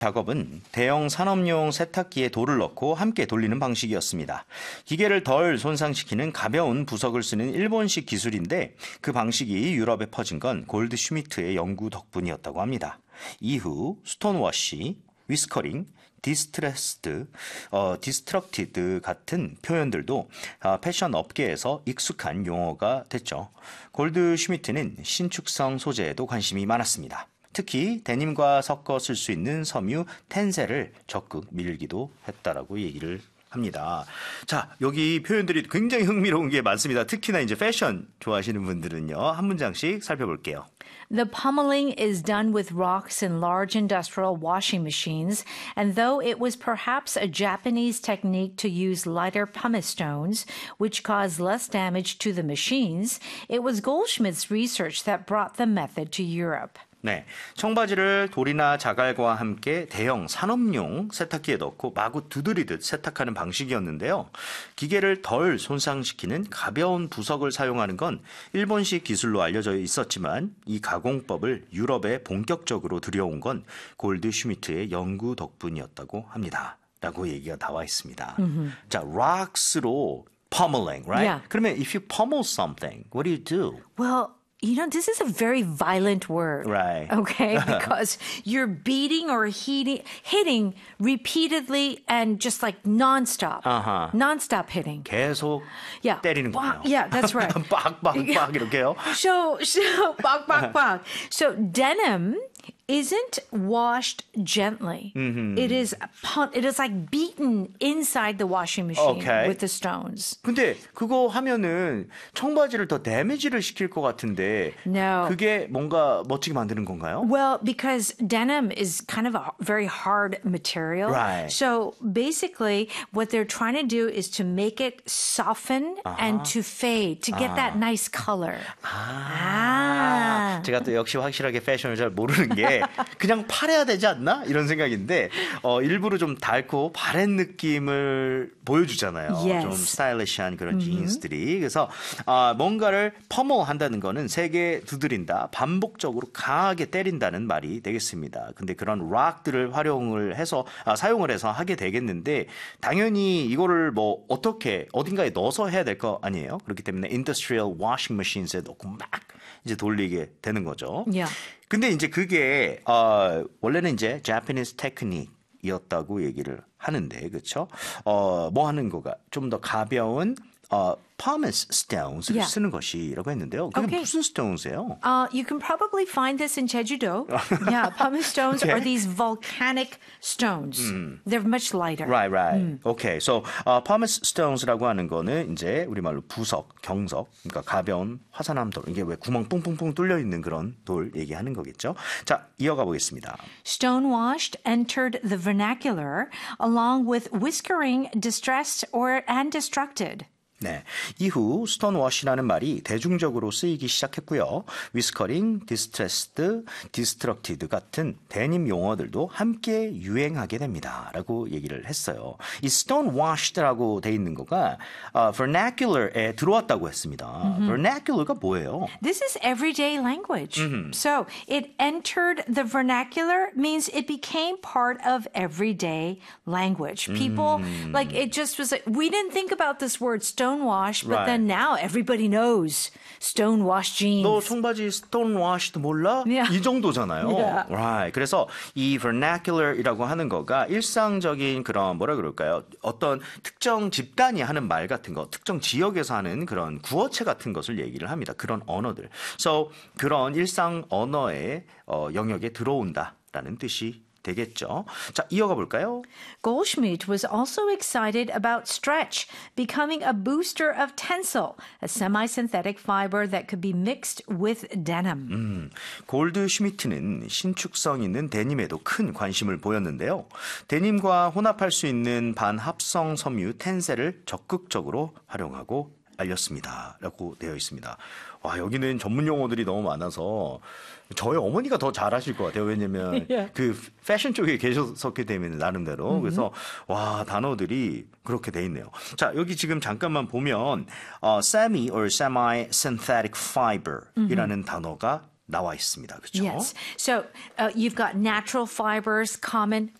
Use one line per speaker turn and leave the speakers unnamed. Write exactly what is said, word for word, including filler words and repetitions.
작업은 대형 산업용 세탁기에 돌을 넣고 함께 돌리는 방식이었습니다. 기계를 덜 손상시키는 가벼운 부석을 쓰는 일본식 기술인데 그 방식이 유럽에 퍼진 건 골드슈미트의 연구 덕분이었다고 합니다. 이후 스톤워시, 위스커링, 디스트레스드, 어, 디스트럭티드 같은 표현들도 어, 패션 업계에서 익숙한 용어가 됐죠. 골드슈미트는 신축성 소재에도 관심이 많았습니다. 특히 데님과 섞어 쓸 수 있는 섬유 텐셀을 적극 밀기도 했다라고 얘기를 합니다. 자, 여기 표현들이 굉장히 흥미로운 게 많습니다. 특히나 이제 패션 좋아하시는 분들은요. 한 문장씩 살펴볼게요.
The pummeling is done with rocks in large industrial washing machines, and though it was perhaps a Japanese technique to use lighter pumice stones, which caused less damage to the machines, it was Goldschmidt's research that brought the method to Europe.
네, 청바지를 돌이나 자갈과 함께 대형 산업용 세탁기에 넣고 마구 두드리듯 세탁하는 방식이었는데요. 기계를 덜 손상시키는 가벼운 부석을 사용하는 건 일본식 기술로 알려져 있었지만 이 가공법을 유럽에 본격적으로 들여온 건 골드슈미트의 연구 덕분이었다고 합니다. 라고 얘기가 나와 있습니다. Mm-hmm. 자, rocks로 pummeling, right?
Yeah.
그러면 if you pummel something, what do you do?
Well, you know, this is a very violent word.
Right.
Okay, because you're beating or heating, hitting repeatedly and just like nonstop.
Uh-huh.
Nonstop hitting.
계속
yeah.
때리는 거예요.
Yeah, that's right.
빡빡빡 이렇게요.
So, so, 빡빡빡. So denim isn't washed gently. Mm-hmm. It is it is like beaten inside the washing machine
okay.
with the stones.
근데 그거 하면은 청바지를 더 데미지를 시킬 것 같은데
no.
그게 뭔가 멋지게 만드는 건가요?
Well, because denim is kind of a very hard material.
Right.
So basically what they're trying to do is to make it soften uh-huh. and to fade, to get uh-huh. that nice color.
아. 아. 제가 또 역시 확실하게 패션을 잘 모르는 게 그냥 팔아야 되지 않나? 이런 생각인데 어, 일부러 좀 닳고 바랜 느낌을 보여주잖아요.
Yes.
좀 스타일리시한 그런 mm-hmm. 지인스들이. 그래서 어, 뭔가를 퍼머 한다는 거는 세게 두드린다, 반복적으로 강하게 때린다는 말이 되겠습니다. 근데 그런 락들을 활용을 해서 아, 사용을 해서 하게 되겠는데 당연히 이거를 뭐 어떻게 어딘가에 넣어서 해야 될 거 아니에요? 그렇기 때문에 industrial washing machines에 넣고 막 이제 돌리게 되는 거죠.
Yeah.
근데 이제 그게 어, 원래는 이제 Japanese technique이었다고 얘기를 하는데 그렇죠? 어, 뭐 하는 거가 좀 더 가벼운 어, pumice stones를
Yeah.
쓰는 것이라고 했는데요. 그게
Okay.
무슨 stones예요?
Uh, you can probably find this in Jeju-do. yeah, pumice stones
Okay.
are these volcanic stones. Mm. They're much lighter.
Right, right.
음.
Okay, so uh, pumice stones라고 하는 거는 이제 우리말로 부석, 경석, 그러니까 가벼운 화산암 돌. 이게 왜 구멍 뿡뿡뿡 뚫려 있는 그런 돌 얘기하는 거겠죠. 자, 이어가 보겠습니다.
Stonewashed entered the vernacular along with whiskering, distressed, or and destructed.
네, 이후 스톤워시라는 말이 대중적으로 쓰이기 시작했고요. 위스커링, 디스트레스드, 디스트럭티드 같은 데님 용어들도 함께 유행하게 됩니다. 라고 얘기를 했어요. 이 stonewashed라고 돼 있는 거가 uh, vernacular에 들어왔다고 했습니다. Mm-hmm. vernacular가 뭐예요?
This is everyday language.
Mm-hmm.
So it entered the vernacular means it became part of everyday language. People, mm. like it just was like, we didn't think about this word stone Stonewash, but
right.
then now everybody knows stonewash jeans.
너 청바지 stonewashed 몰라?
Yeah.
이 정도잖아요.
Yeah.
Right. 그래서 이 vernacular이라고 하는 거가 일상적인 그런 뭐라 그럴까요? 어떤 특정 집단이 하는 말 같은 거, 특정 지역에서 하는 그런 구어체 같은 것을 얘기를 합니다. 그런 언어들. So 그런 일상 언어의 어, 영역에 들어온다라는 뜻이 되겠죠. 자, 이어가 볼까요?
Goldschmidt was also excited about stretch, becoming a booster of tensile, a semi-synthetic fiber that could be mixed with denim.
음, 골드 슈미트는 신축성 있는 데님에도 큰 관심을 보였는데요. 데님과 혼합할 수 있는 반합성 섬유 텐셀을 적극적으로 활용하고 알렸습니다. 라고 되어 있습니다. 와, 여기는 전문 용어들이 너무 많아서 저희 어머니가 더 잘하실 것 같아요. 왜냐면 yeah. 그 패션 쪽에 계셨었기 때문에 나름대로. Mm-hmm. 그래서 와, 단어들이 그렇게 돼 있네요. 자, 여기 지금 잠깐만 보면 어, semi or semi-synthetic fiber 이라는 mm-hmm. 단어가 나와 있습니다. 그렇죠?
Yes. So uh, you've got natural fibers, common